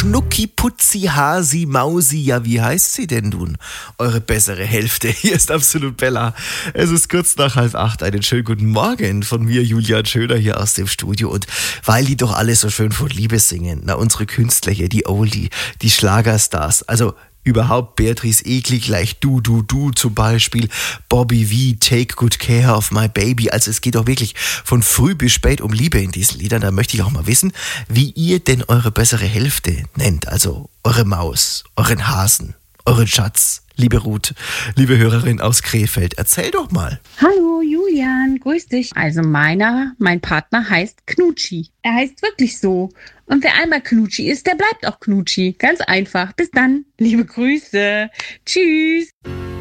Schnucki, Putzi, Hasi, Mausi. Ja, wie heißt sie denn nun? Eure bessere Hälfte. Hier ist Absolut Bella. Es ist kurz nach 7:30. Einen schönen guten Morgen von mir, Julian Schöner, hier aus dem Studio. Und weil die doch alle so schön von Liebe singen, na, unsere Künstler hier, die Oldie, die Schlagerstars, also überhaupt Beatrice Egli, gleich Du zum Beispiel, Bobby V, Take Good Care of My Baby. Also es geht doch wirklich von früh bis spät um Liebe in diesen Liedern. Da möchte ich auch mal wissen, wie ihr denn eure bessere Hälfte nennt. Also eure Maus, euren Hasen, euren Schatz. Liebe Ruth, liebe Hörerin aus Krefeld, erzähl doch mal. Hallo Julian, grüß dich. Also mein Partner heißt Knutschi. Er heißt wirklich so. Und wer einmal Knutschi ist, der bleibt auch Knutschi. Ganz einfach. Bis dann. Liebe Grüße. Tschüss.